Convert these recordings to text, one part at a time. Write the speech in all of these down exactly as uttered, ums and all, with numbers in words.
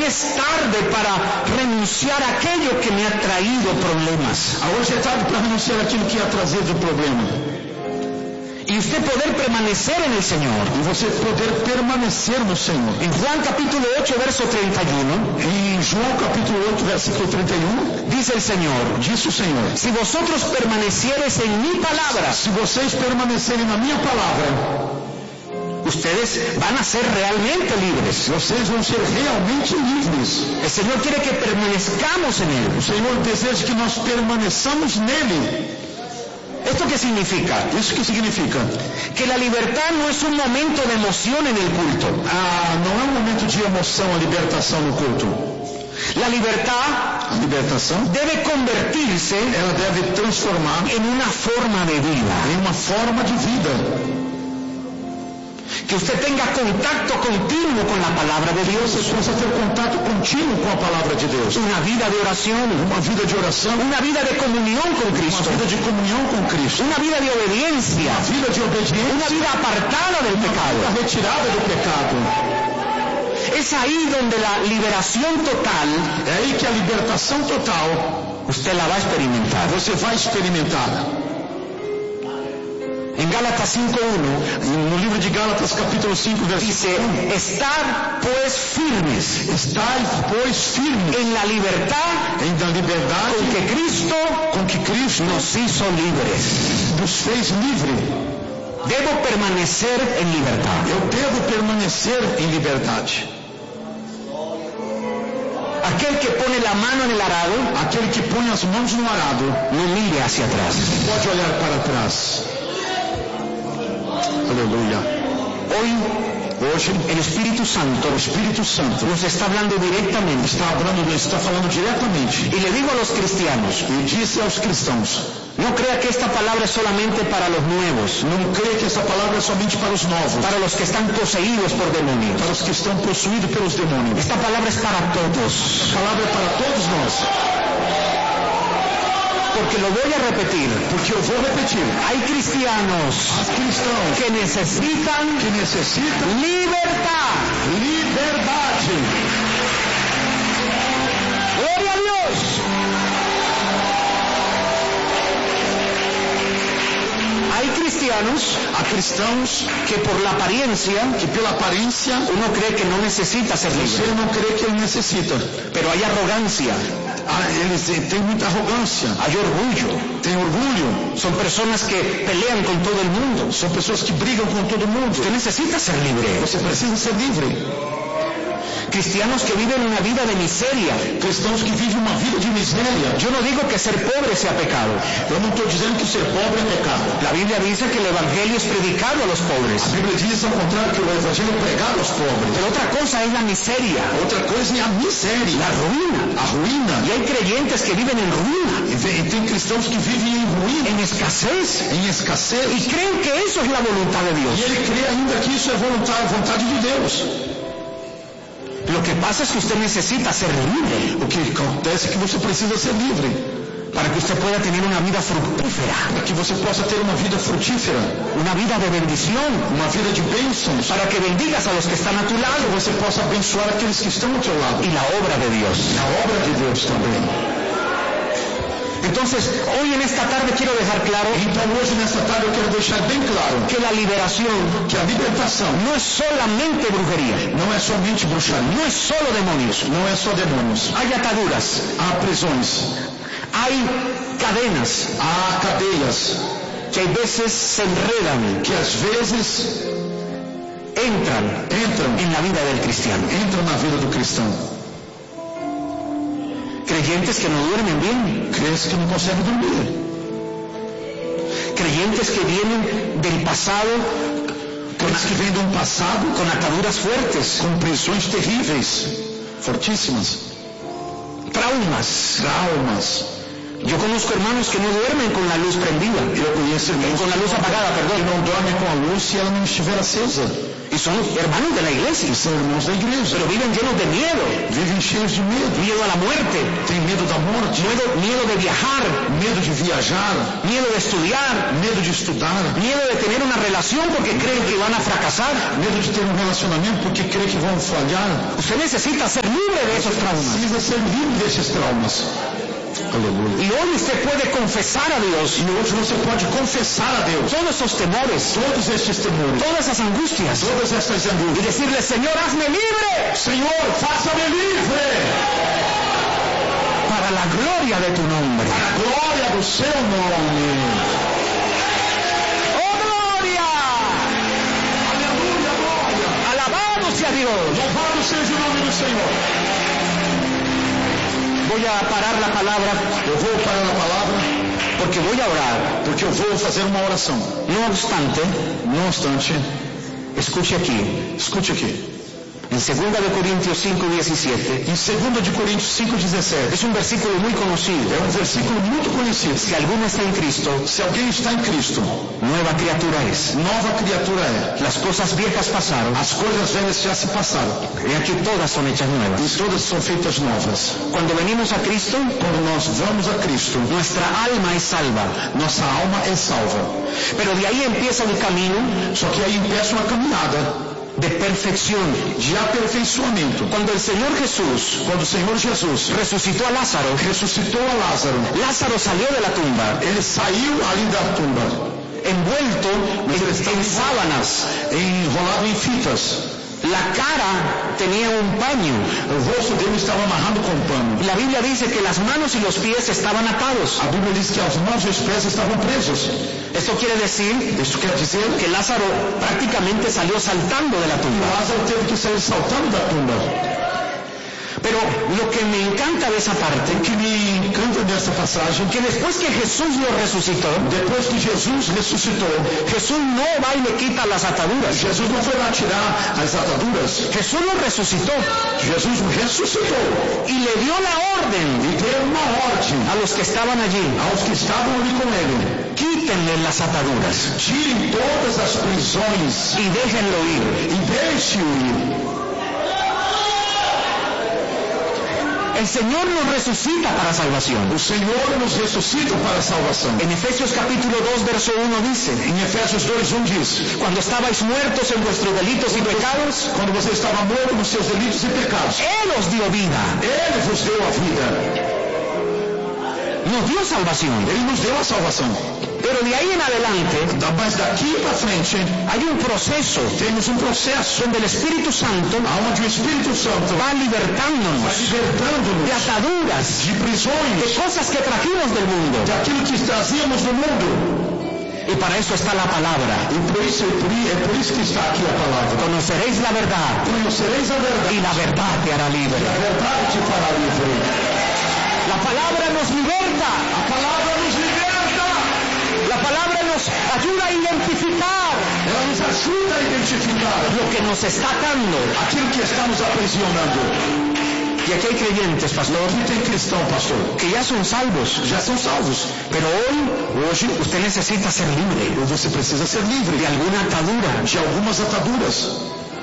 hoy es tarde para renunciar a aquello que me ha traído problemas. Hoje é tarde para renunciar àquilo que ia trazer de problema. Y usted poder permanecer en el Señor. E você poder permanecer no Senhor. En Juan capítulo ocho, verso treinta y uno. Em João capítulo oito, versículo trinta e um. Dice el Señor. Diz o Senhor. Si vosotros permaneciereis en mi palabra. Se vocês permanecerem na minha palavra. Ustedes van a ser realmente libres. Vocês vão ser realmente livres. El Señor quiere que permanezcamos en Él. O Senhor deseja que nós permaneçamos nele. ¿Esto qué significa? ¿Eso qué significa? Que la libertad no es un momento de emoción en el culto. Ah, não é um momento de emoção, a libertação no culto. La libertad, a libertação, debe convertirse, ela deve transformar en una forma de vida. Em uma forma de vida. Que usted tenga contacto continuo con la palabra de Dios. Você possa ter contato contínuo com a palavra de Deus. Una vida de oración. Uma vida de oração. Una vida de comunión con Cristo. Uma vida de comunhão com Cristo. Una vida de obediencia. Uma vida de obediência. Una vida apartada del pecado. Uma vida retirada do pecado. Es ahí donde la liberación total, é aí que a libertação total, usted la va a experimentar. Você vai experimentar. En Gálatas cinco uno, no livro de Gálatas capítulo cinco, versículo dice, estar pues firmes, estar pois firmes en la libertad, en la liberdade con que Cristo, com que Cristo nos hizo libres. Nos fez livre. Debo permanecer en libertad. Eu devo permanecer em liberdade. Aquel que pone la mano en el arado, aquele que põe as mãos no arado, no mire hacia atrás. Pode olhar para trás. Aleluya. Hoy, hoje, el Espíritu Santo, el Espíritu Santo nos está hablando directamente. Está hablando, está falando diretamente. Y le digo a los cristianos, e disse aos cristãos, no crea que esta palabra es solamente para los nuevos. Não creia que esta palavra é somente para os novos. Para los que están poseídos por demonios. Para os que estão possuídos pelos demônios. Esta palabra es para todos. Esta palavra é para todos nós. Porque lo voy a repetir. Porque eu vou repetir. Hay cristianos cristãos que necesitan, que necessitam libertad. Liberdade. Gloria a Dios. Hay cristianos, a cristãos que por la apariencia, que pela aparência, uno cree que no necesita ser libre. Você não crê que ele necessita. Pero hay arrogancia. Ah, eles têm muita arrogância. Hay orgullo. Tem orgulho. Son personas que pelean con todo el mundo. São pessoas que brigam com todo mundo. Usted necesita ser libre. Você precisa ser livre. Cristianos que viven una vida de miseria. Cristãos que vivem uma vida de miséria. Yo no digo que ser pobre sea pecado. Eu não estou dizendo que ser pobre é pecado. La Biblia dice que el evangelio es predicado a los pobres. A Bíblia diz ao contrário que o evangelho é pregado aos pobres. Pero otra cosa es la miseria. Outra coisa é a miséria. La ruina. A ruína. Y hay creyentes que viven en ruina. E tem cristãos que vivem em ruína. En escasez. Em escassez. Y creen que eso es la voluntad de Dios. E ele crê ainda que isso é vontade, vontade de Deus. Lo que pasa es que usted necesita ser libre. O que acontece é que você precisa ser livre. Para que usted pueda tener una vida fructífera. Para que você possa ter uma vida frutífera. Una vida de bendición. Uma vida de bênçãos. Para que bendigas a los que están a tu lado. Para que você possa abençoar aqueles que estão ao teu lado. Y la obra de Dios. E a obra de Deus também. Entonces, hoy en esta tarde quiero dejar claro, então hoje nesta tarde eu quero deixar bem claro que la liberación, que a libertação no es solamente brujería, não é somente bruxaria, no es solo demonios, não é só demônios, hay ataduras, há prisões, hay cadenas, há cadeias que a veces se enredan, que às vezes entran, entram en la vida del cristiano, entram na vida do cristão. Creyentes que no duermen bien, creyentes que no conseguem dormir, creyentes que vienen del pasado, creyentes que vêm de um passado con ataduras fuertes, com prisões terríveis, fortíssimas, traumas, traumas. Yo conozco hermanos que no duermen con la luz prendida, eu conheço irmãos con la luz apagada, perdón, que não dormem com a luz se ela não estiver acesa. Y son hermanos de la iglesia. E são irmãos da igreja. Pero viven llenos de miedo. Vivem cheios de medo. Miedo a la muerte. Tem medo da morte. Miedo, miedo de viajar. Medo de viajar. Miedo de estudiar. Medo de estudar. Miedo de tener una relación porque creen que van a fracasar. Medo de ter um relacionamento porque crê que vão falhar. Usted necesita ser libre de esos traumas. Precisa ser livre desses traumas. Aleluia. Y hoy usted puede confesar a Dios. E hoje você pode confessar a Deus Todos esos temores. todos estes temores, Todas esas angustias. todas estas Y angústias. decirle, Señor, hazme libre. Senhor, faça-me livre Para la gloria de tu nombre. para a glória do seu nome. ¡Oh, gloria! Aleluia, glória. Alabado sea Dios. Louvado seja o nome do Senhor. Voy a parar la palabra Eu vou parar a palavra porque voy a orar. porque eu vou fazer uma oração. No obstante, Não obstante, escuche aquí. escute aqui. En segunda de Corintios cinco diecisiete, Em segunda de Coríntios cinco, dezessete, es un versículo muy conocido. é um versículo muito conhecido. Si alguno está en Cristo, Se alguém está em Cristo, nueva criatura es. nova criatura é. Las cosas viejas pasaron, As coisas velhas já se passaram y aquí todas son hechas e nuevas. todas são feitas novas. Cuando venimos a Cristo, Quando nós vamos a Cristo, nuestra alma es salva. nossa alma é salva. Pero de ahí empieza un camino Só que aí empieza uma caminhada de perfección. de aperfeiçoamento. Cuando el Señor Jesús Quando o Senhor Jesus resucitó a Lázaro, ressuscitou a Lázaro, Lázaro salió de la tumba ele saiu ali da tumba, envuelto en, en sábanas. enrolado em fitas. La cara tenía un paño. O rosto dele estava amarrado com pano. La Biblia dice que las manos y los pies estaban atados. A Bíblia diz que as mãos e os pés estavam presos. Esto quiere decir Isso quer dizer que Lázaro prácticamente salió saltando de la tumba. Lázaro teve que sair saltando da tumba. Pero lo que me encanta de esa parte, O que me encanta dessa passagem, que después que Jesús lo resucitó, depois que Jesus ressuscitou, Jesús no va y le quita las ataduras. Jesus não foi lá tirar as ataduras. Jesús lo resucitó Jesus ressuscitou y le dio la orden e deu uma ordem a los que estaban allí: aos que estavam ali com ele: quítenle las ataduras tirem todas as prisões y déjenlo ir. e deixe-o ir. El Señor nos resucita para salvación. O Senhor nos ressuscita para a salvação. En Efesios capítulo dos, verso uno dice: Em Efésios dois, um diz: cuando estabais muertos en vuestros delitos y pecados, quando você estava morto nos seus delitos e pecados, Él os dio vida, Ele vos deu a vida. nos dio salvación. Ele nos deu a salvação. Pero de ahí en adelante Mas daqui para frente, hay un proceso temos um processo donde el Espíritu Santo onde o Espírito Santo va vai libertándonos de libertando-nos ataduras, de de prisões, cosas que trajimos del mundo. daquilo que trazíamos do mundo. Y para eso está la palabra. E por isso, é por isso que está aqui a palavra. Conoceréis la verdad Conhecereis a verdade, y la verdad te hará libre. e a verdade te fará livre. La palabra nos liberta. A palavra nos liberta. La palabra nos ayuda a identificar Ela nos ajuda a identificar lo que nos está atando. aquilo que está nos aprisionando. Y aquí hay creyentes, pastor, Aqui tem cristão, pastor, que ya son salvos, já são salvos. pero hoy, hoje, usted necesita ser libre Ou você precisa ser livre de alguna atadura, de algumas ataduras,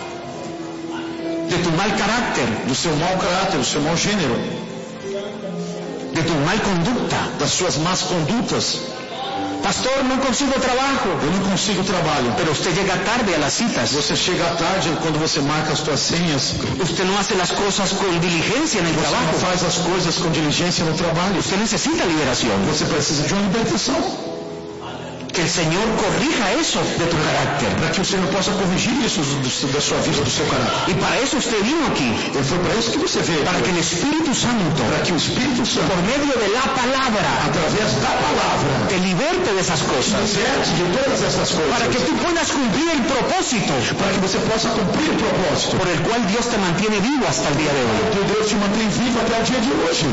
de tu mal carácter, do seu mau caráter, do seu mau gênero, de tu mal conducta. das suas más condutas. Pastor, no consigo trabajo, Eu não consigo trabalho. pero usted llega tarde a las citas. Você chega à tarde quando você marca as suas senhas. Usted no hace las cosas con diligencia en el Você não trabajo. faz as coisas com diligência no trabalho. Usted necesita liberación. Você precisa de uma libertação. Que el Señor corrija eso de tu carácter. Para que o Senhor possa corrigir isso do- da sua vida, do seu caráter. Y para eso usted vino aquí, E foi para isso que você veio. para que el Espíritu Santo, Para que o Espírito Santo, por medio de la palabra, através da palavra, te liberte de esas cosas. liberte de todas essas coisas. Para que tú puedas cumplir el propósito Para que você possa cumprir o propósito. por el cual Dios te mantiene vivo hasta el día de hoy. Que Deus te mantém vivo até o dia de hoje.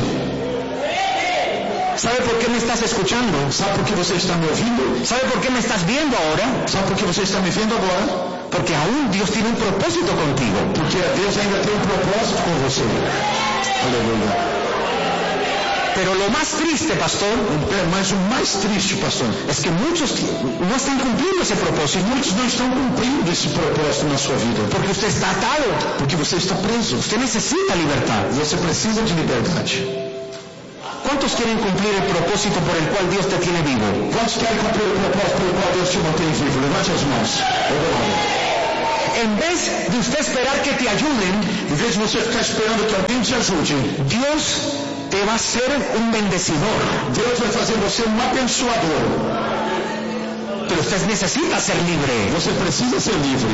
¿Sabe por qué me estás escuchando? Sabe por que você está me ouvindo? ¿Sabe por qué me estás viendo ahora? Sabe por que você está me vendo agora? Porque aún Dios tiene un propósito contigo. Porque Deus ainda tem um propósito com você. Aleluia. Pero lo más triste, pastor, Mas o mais triste, pastor, es que muchos no están cumpliendo ese propósito. muitos não estão cumprindo esse propósito na sua vida. Porque usted está atado. Porque você está preso. Usted necesita libertad. Você precisa de liberdade. ¿Cuántos quieren cumplir el propósito por el cual Dios te tiene vivo? Quantos querem cumprir o propósito pelo qual Deus te mantém vivo? Levante as mãos. En vez de usted esperar que te ayuden, Em vez de você ficar esperando que alguém te ajude, Dios te va a ser un bendecidor. Deus vai fazer você um abençoador. Pero usted necesita ser libre Você precisa ser livre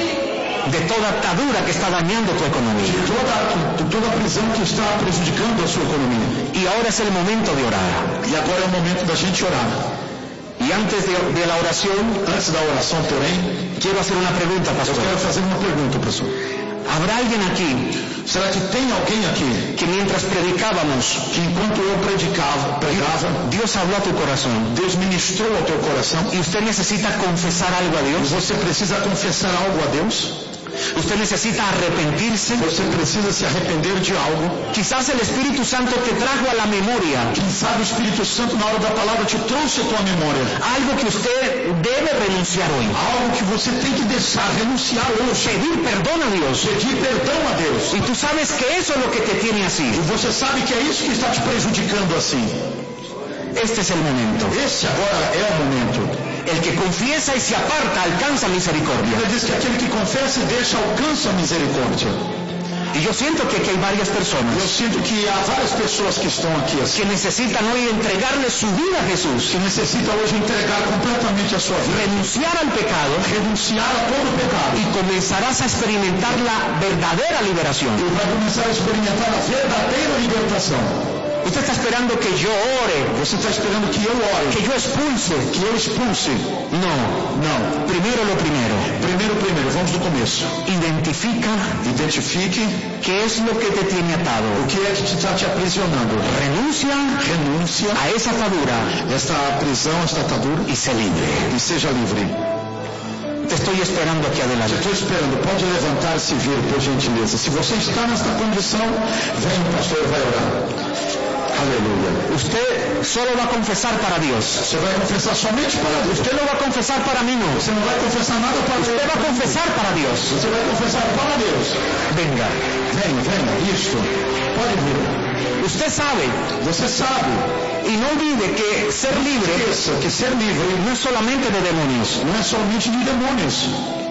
de toda atadura que está dañando tu de economía. toda, de toda a prisão que está prejudicando a sua economia. Y ahora es el momento de orar. E agora é o momento da gente orar. Y antes de, de la oración, Antes da oração, porém, quiero hacer una pregunta, eu pastor. quero fazer uma pergunta, pessoal. ¿Habrá alguien aquí Será que tem alguém aqui que mientras predicábamos, que enquanto eu predicava, pregava, Dios habló a tu corazón Deus ministrou ao teu coração y usted necesita confesar algo a e Dios? você precisa confessar algo a Deus? Usted necesita arrepentirse. Você precisa se arrepender de algo? Quizás el Espíritu Santo te trajo a la memoria Quem sabe o Espírito Santo na hora da palavra te trouxe a tua memória. algo que usted debe renunciar hoy. Algo que você tem que deixar, renunciar hoje. Pedir perdón a Dios. Pedir perdão a Deus. Y tú sabes que eso es lo que te tiene así. E você sabe que é isso que está te prejudicando assim. Este es el momento. Esse agora é o momento. El que confiesa y se aparta alcanza misericordia. Ele diz que aquele que confessa e deixa alcança a misericórdia. Y yo siento que aquí hay varias Eu personas sinto que há várias pessoas que estão aqui assim, que necesitan hoy entregarle su vida a Jesús, que necessitam hoje entregar completamente a sua vida, renunciar al pecado, renunciar a todo o pecado. y comenzarás a experimentar la verdadera liberación. E vai começar a experimentar a verdadeira libertação. Usted está esperando que yo ore, Você está esperando que eu ore, que yo expulse. que eu expulse. No, Não. primero lo primero. Primeiro, primeiro, vamos do começo. Identifica Identifique qué es lo que te tiene atado. o que é que te está te aprisionando. Renuncia Renúncia a esa atadura a esta prisão, esta atadura, y sé libre. e seja livre. Te estoy esperando aquí adelante. Estou esperando, pode levantar-se e vir, por gentileza. Se você está nesta condição, vem, o pastor vai orar. Aleluia. Usted solo va a confesar para Dios. Você vai confessar somente para Deus. Usted no va a confesar para mí, no. Você não vai confessar nada para Deus. Usted va a confesar para Dios. Você vai confessar para Deus. Venga. Venha, venha, isso. Pode vir. Usted sabe, Você sabe, y no olvide que ser libre esqueça que ser livre no es solamente de demonios. não é somente de demônios.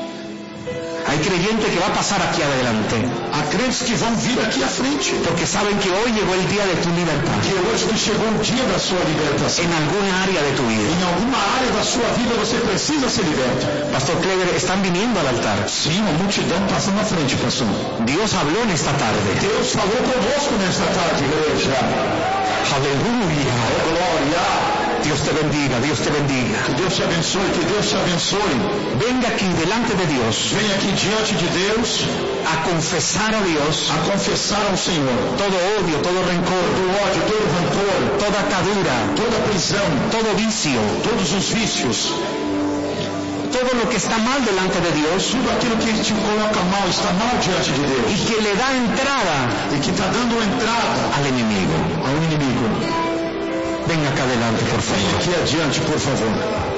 Hay creyentes que va a pasar aquí adelante, Há crentes que vão vir aqui à frente, porque saben que hoy llegó el día de tu libertad que hoje que chegou o dia da sua libertação. en alguna área de tu vida. Em alguma área da sua vida você precisa ser liberto. Pastor Clever, están viniendo al altar. Sim, uma multidão passa na frente, pastor. Dios habló en esta tarde. Deus falou conosco nesta tarde, igreja. Aleluya. Oh, glória. Dios te bendiga, Dios te bendiga. Que Deus te abençoe, que Deus te abençoe. Venga aquí delante de Dios Venha aqui diante de Deus a confesar a Dios a confessar ao Senhor todo odio, todo rencor, todo ódio, todo rancor, toda atadura, toda prisão, todo vicio, todos os vícios, todo lo que está mal delante de Dios tudo aquilo que te coloca mal, está mal diante de y Deus que le da entrada e que está dando entrada al enemigo. ao inimigo. Venga acá adelante, por Venha favor. aqui adiante, por favor.